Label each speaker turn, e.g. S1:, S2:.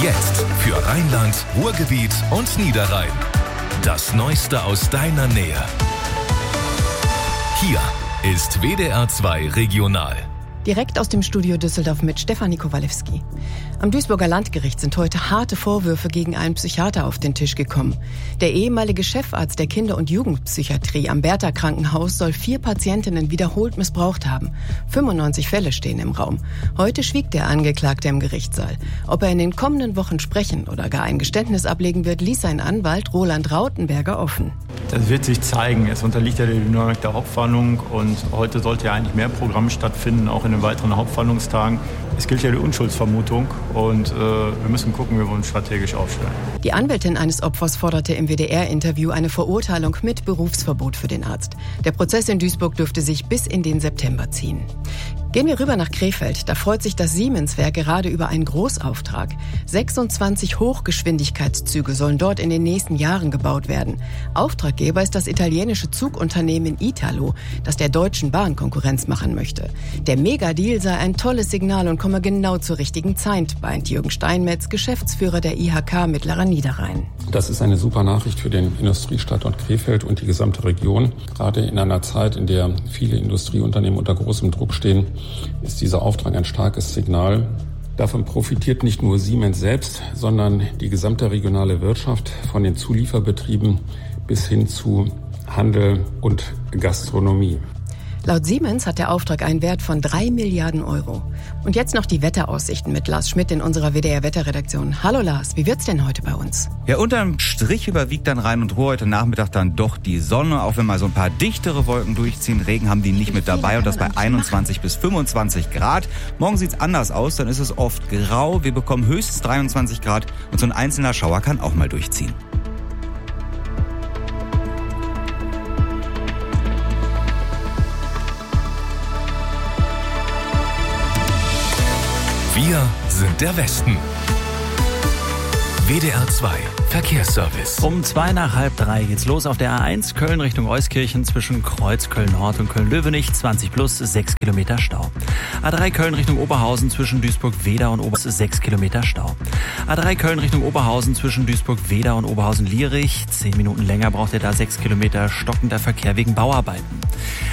S1: Jetzt für Rheinland, Ruhrgebiet und Niederrhein. Das Neueste aus deiner Nähe. Hier ist WDR 2 Regional.
S2: Direkt aus dem Studio Düsseldorf mit Stefanie Kowalewski. Am Duisburger Landgericht sind heute harte Vorwürfe gegen einen Psychiater auf den Tisch gekommen. Der ehemalige Chefarzt der Kinder- und Jugendpsychiatrie am Bertha-Krankenhaus soll 4 Patientinnen wiederholt missbraucht haben. 95 Fälle stehen im Raum. Heute schwieg der Angeklagte im Gerichtssaal. Ob er in den kommenden Wochen sprechen oder gar ein Geständnis ablegen wird, ließ sein Anwalt Roland Rautenberger offen.
S3: Das wird sich zeigen. Es unterliegt ja der Dynamik der Hauptverhandlung und heute sollte ja eigentlich mehr Programm stattfinden, auch in den weiteren Hauptverhandlungstagen. Es gilt ja die Unschuldsvermutung und wir müssen gucken, wie wir uns strategisch aufstellen.
S2: Die Anwältin eines Opfers forderte im WDR-Interview eine Verurteilung mit Berufsverbot für den Arzt. Der Prozess in Duisburg dürfte sich bis in den September ziehen. Gehen wir rüber nach Krefeld. Da freut sich das Siemens-Werk gerade über einen Großauftrag. 26 Hochgeschwindigkeitszüge sollen dort in den nächsten Jahren gebaut werden. Auftraggeber ist das italienische Zugunternehmen Italo, das der Deutschen Bahn Konkurrenz machen möchte. Der Megadeal sei ein tolles Signal und komme genau zur richtigen Zeit, meint Jürgen Steinmetz, Geschäftsführer der IHK Mittlerer Niederrhein.
S4: Das ist eine super Nachricht für den Industriestandort Krefeld und die gesamte Region. Gerade in einer Zeit, in der viele Industrieunternehmen unter großem Druck stehen, ist dieser Auftrag ein starkes Signal. Davon profitiert nicht nur Siemens selbst, sondern die gesamte regionale Wirtschaft von den Zulieferbetrieben bis hin zu Handel und Gastronomie.
S2: Laut Siemens hat der Auftrag einen Wert von 3 Milliarden Euro. Und jetzt noch die Wetteraussichten mit Lars Schmidt in unserer WDR-Wetterredaktion. Hallo Lars, wie wird's denn heute bei uns?
S5: Ja, unterm Strich überwiegt dann Rhein und Ruhr heute Nachmittag dann doch die Sonne, auch wenn mal so ein paar dichtere Wolken durchziehen. Regen haben die nicht mit dabei und das bei 21 bis 25 Grad. Morgen sieht's anders aus, dann ist es oft grau. Wir bekommen höchstens 23 Grad und so ein einzelner Schauer kann auch mal durchziehen.
S1: Wir sind der Westen. WDR 2 Verkehrsservice.
S6: Um 2:30 geht's los auf der A1 Köln Richtung Euskirchen zwischen Kreuz Köln-Nord und Köln-Löwenich. 20 plus 6 Kilometer Stau. A3 Köln Richtung Oberhausen zwischen Duisburg-Wedau und Oberhausen 6 Kilometer Stau. A3 Köln Richtung Oberhausen zwischen Duisburg-Wedau und Oberhausen-Lierich. 10 Minuten länger braucht ihr da 6 Kilometer stockender Verkehr wegen Bauarbeiten.